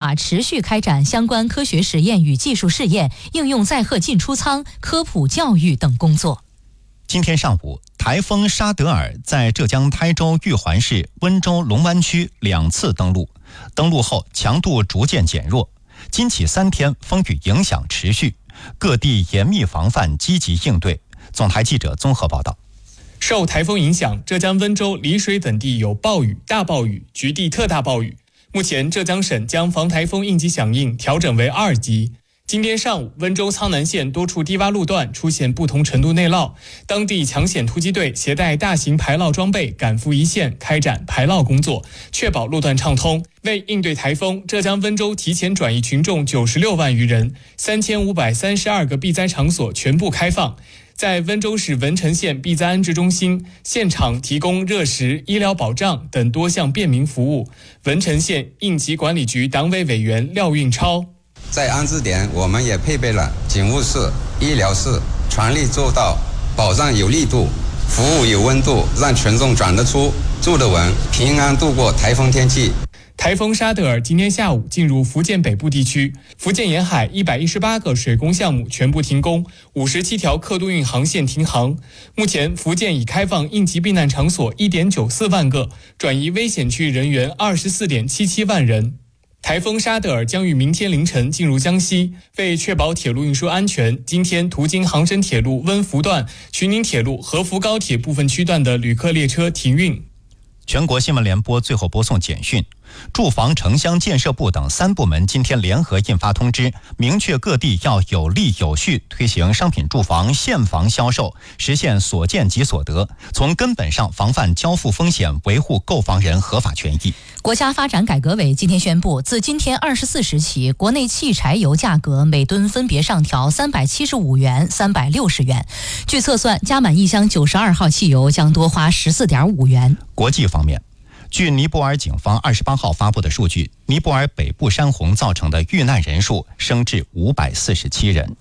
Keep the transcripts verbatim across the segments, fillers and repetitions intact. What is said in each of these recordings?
划持续开展相关科学实验与技术试验、应用载荷进出舱、科普教育等工作。 今天上午，台风沙德尔在浙江台州玉环市、温州龙湾区两次登陆，登陆后强度逐渐减弱。今起三天风雨影响持续，各地严密防范，积极应对。总台记者综合报道。 受台风影响，浙江温州、丽水等地有暴雨、大暴雨、局地特大暴雨。目前，浙江省将防台风应急响应调整为二级。今天上午，温州苍南县多处低洼路段出现不同程度内涝，当地抢险突击队携带大型排涝装备赶赴一线，开展排涝工作，确保路段畅通。为应对台风，浙江温州提前转移群众九十六万余人，三千五百三十二个避灾场所全部开放。在温州市文成县避灾安置中心，现场提供热食、医疗保障等多项便民服务。文成县应急管理局党委委员廖运超。 在安置点，我们也配备了警务室、医疗室，全力做到保障有力度，服务有温度，让群众转得出、住得稳，平安度过台风天气。 台风沙德尔今天下午进入福建北部地区，福建沿海一百一十八个水工项目全部停工，五十七条客渡运航线停航。目前，福建已开放应急避难场所一点九四万个，转移危险区域人员二十四点七七万人。台风沙德尔将于明天凌晨进入江西，为确保铁路运输安全，今天途经杭深铁路温福段、徐宁铁路合福高铁部分区段的旅客列车停运。 全国新闻联播最后播送简讯。住房城乡建设部等三部门今天联合印发通知，明确各地要有力有序推行商品住房现房销售，实现所见即所得，从根本上防范交付风险，维护购房人合法权益。 国家发展改革委今天宣布，自今天二十四时起，国内汽柴油价格每吨分别上调三百七十五元、三百六十元。据测算，加满一箱九十二号汽油将多花十四点五元。 国际方面，据尼泊尔警方二十八号发布的数据，尼泊尔北部山洪造成的遇难人数升至五百四十七人。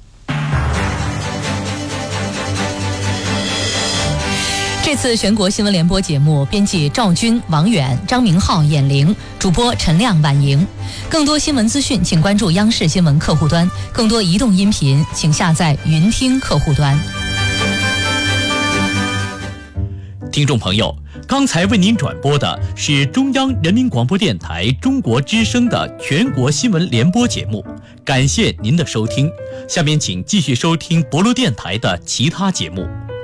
这次全国新闻联播节目编辑赵军、王远、张明浩、闫玲，主播陈亮、婉莹。更多新闻资讯，请关注央视新闻客户端；更多移动音频，请下载云听客户端。 听众朋友，刚才为您转播的是中央人民广播电台中国之声的全国新闻联播节目，感谢您的收听。下面请继续收听博罗电台的其他节目。